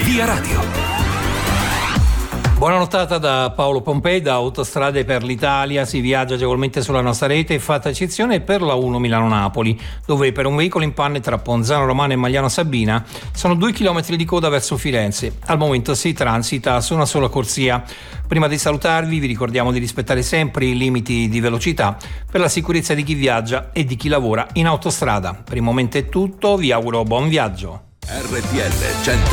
Via Radio. Buona nottata da Paolo Pompei. Da Autostrade per l'Italia si viaggia agevolmente sulla nostra rete, fatta eccezione per la 1 Milano-Napoli, dove per un veicolo in panne tra Ponzano Romano e Magliano Sabina sono 2 chilometri di coda verso Firenze. Al momento si transita su una sola corsia. Prima di salutarvi vi ricordiamo di rispettare sempre i limiti di velocità per la sicurezza di chi viaggia e di chi lavora in autostrada. Per il momento è tutto, vi auguro buon viaggio. RTL 100